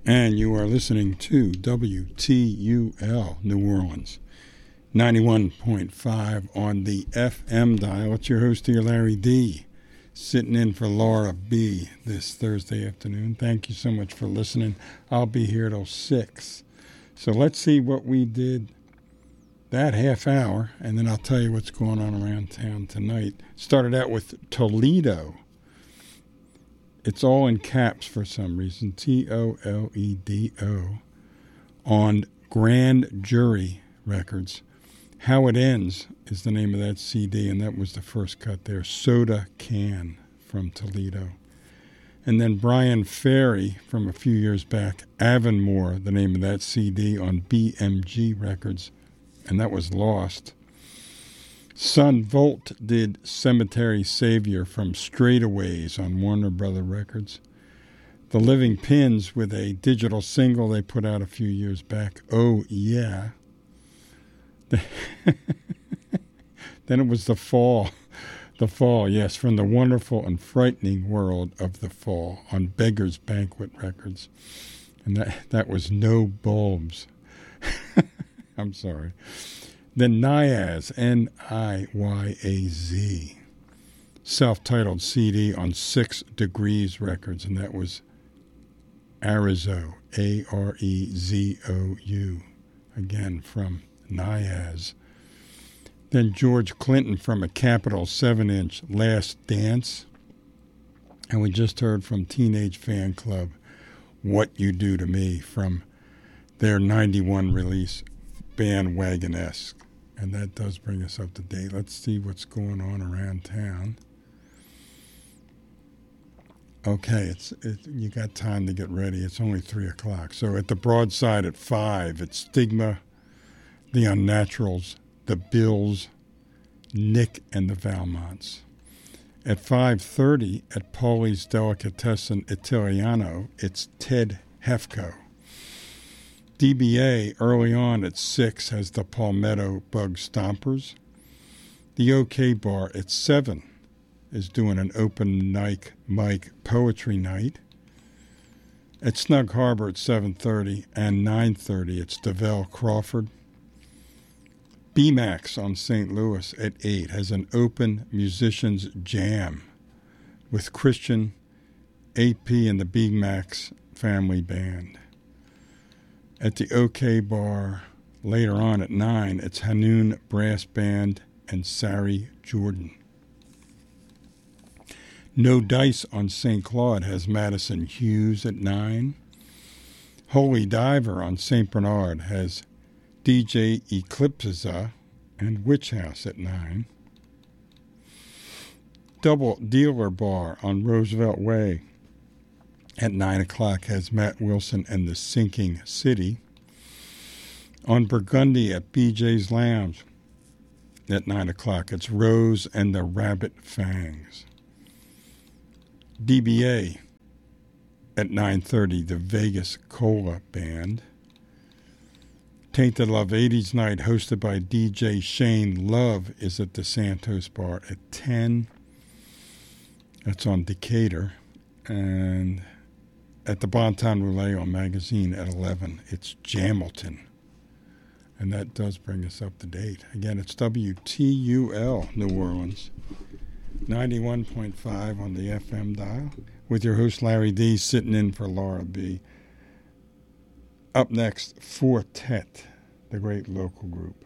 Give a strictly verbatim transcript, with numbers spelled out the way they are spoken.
And you are listening to W T U L New Orleans, ninety-one point five on the F M dial. It's your host here, Larry D., sitting in for Laura B. this Thursday afternoon. Thank you so much for listening. I'll be here till six. So let's see what we did that half hour, and then I'll tell you what's going on around town tonight. Started out with Toledo. It's all in caps for some reason, T O L E D O, on Grand Jury Records. How It Ends is the name of that C D, and that was the first cut there, Soda Can from Toledo. And then Brian Ferry from a few years back, Avonmore, the name of that C D on B M G Records, and that was Lost. Son Volt did Cemetery Savior from Straightaways on Warner Brother Records. The Living Pins with a digital single they put out a few years back, Oh Yeah. Then it was The Fall. The Fall, yes, from the wonderful and frightening world of The Fall on Beggar's Banquet Records. And that, that was No Bulbs. I'm sorry. Then Niaz, N I Y A Z, self-titled C D on Six Degrees Records, and that was Arezou, A R E Z O U, again from Niaz. Then George Clinton from a Capitol seven inch, Last Dance. And we just heard from Teenage Fan Club, What You Do to Me, from their ninety-one release, Bandwagon-esque. And that does bring us up to date. Let's see what's going on around town. Okay, it's it, you got time to get ready. It's only three o'clock. So at the Broadside at five, it's Stigma, The Unnaturals, The Bills, Nick and the Valmonts. At five thirty, at Pauli's Delicatessen Italiano, it's Ted Hefko. D B A early on at six has the Palmetto Bug Stompers. The OK Bar at seven is doing an open mic, mic poetry night. At Snug Harbor at seven thirty and nine thirty, it's DeVell Crawford. B-Max on Saint Louis at eight has an open musicians jam with Christian, A P, and the B-Max family band. At the OK Bar later on at nine, it's Hanoun Brass Band and Sari Jordan. No Dice on Saint Claude has Madison Hughes at nine. Holy Diver on Saint Bernard has D J Eclipsa and Witch House at nine. Double Dealer Bar on Roosevelt Way at nine o'clock has Matt Wilson and the Sinking City. On Burgundy at B J's Lounge at nine o'clock, it's Rose and the Rabbit Fangs. D B A at nine thirty, the Vegas Cola Band. Tainted Love eighties Night, hosted by D J Shane Love, is at the Santos Bar at ten. That's on Decatur. And at the Bonton Roulette on Magazine at eleven, it's Jamilton. And that does bring us up to date. Again, it's W T U L New Orleans, ninety-one point five on the F M dial, with your host Larry D. sitting in for Laura B. Up next, Fortet, the great local group.